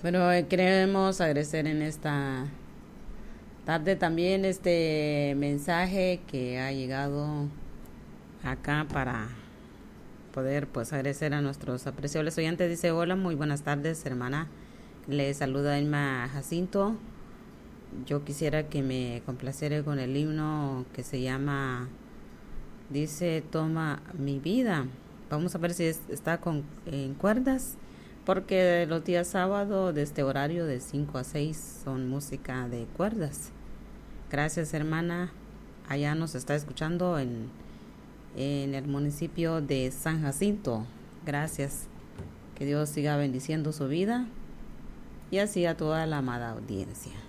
Pero queremos agradecer en esta tarde también este mensaje que ha llegado acá para poder pues agradecer a nuestros apreciables oyentes. Dice: hola, muy buenas tardes, hermana. Le saluda Elma Jacinto. Yo quisiera que me complaciera con el himno que se llama, dice, Toma mi vida. Vamos a ver si está en cuerdas, porque los días sábados de este horario de 5 a 6 son música de cuerdas. Gracias, hermana. Allá nos está escuchando en el municipio de San Jacinto. Gracias. Que Dios siga bendiciendo su vida y así a toda la amada audiencia.